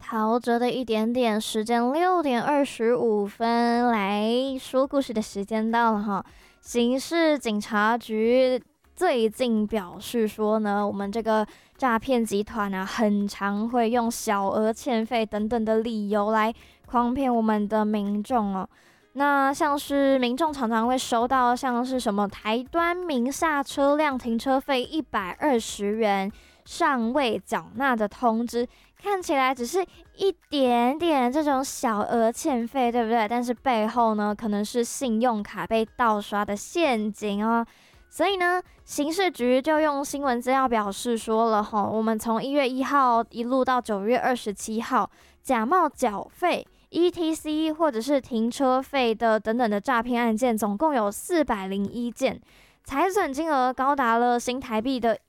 陶喆的一点点时间6:25，来说故事的时间到了哈。刑事警察局最近表示说呢，我们这个诈骗集团啊，很常会用小额欠费等等的理由来诓骗我们的民众哦。那像是民众常常会收到像是什么台端名下车辆停车费120元尚未缴纳的通知，看起来只是一点点这种小额欠费，对不对？但是背后呢，可能是信用卡被盗刷的陷阱哦。所以呢，刑事局就用新闻资料表示说了哈，我们从1月1号一路到9月27号，假冒缴费、ETC 或者是停车费的等等的诈骗案件，总共有401件。财损金额高达了新台币的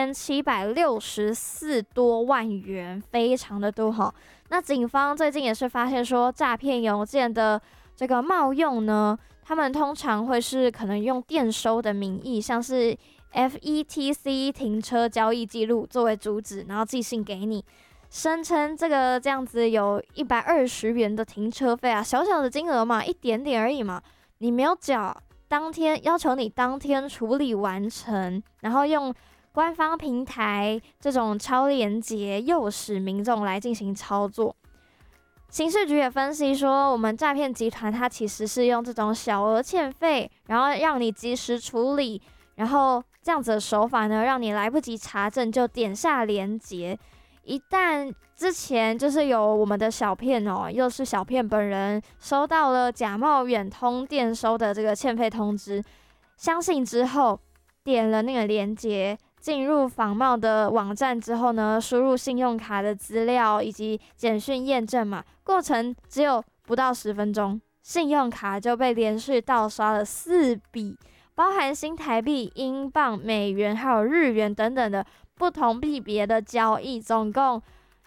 1764多万元，非常的多哈。那警方最近也是发现说，诈骗邮件的这个冒用呢，他们通常会是可能用电收的名义，像是 FETC 停车交易记录作为主旨，然后寄信给你，声称这样子有120元的停车费啊，小小的金额嘛，一点点而已嘛，你没有缴。当天要求你当天处理完成，然后用官方平台这种超连结诱使民众来进行操作。刑事局也分析说，我们诈骗集团它其实是用这种小额欠费，然后让你及时处理，然后这样子的手法呢，让你来不及查证就点下连结。一旦之前就是有我们的小骗哦，又是小骗本人收到了假冒远通电收的这个欠费通知，相信之后点了那个连结，进入仿冒的网站之后呢，输入信用卡的资料以及简讯验证码，过程只有不到10分钟，信用卡就被连续盗刷了4笔，包含新台币、英镑、美元还有日元等等的不同币别的交易，总共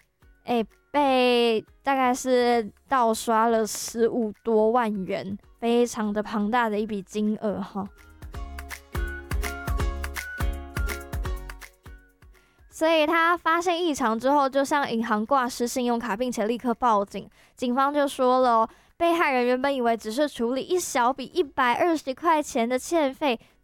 被大概是盗刷了15多万元，非常的庞大的一笔金额哈。所以他发现异常之后，就向银行挂失信用卡，并且立刻报警。警方就说了被害人原本以为只是处理一小笔120块钱的欠费，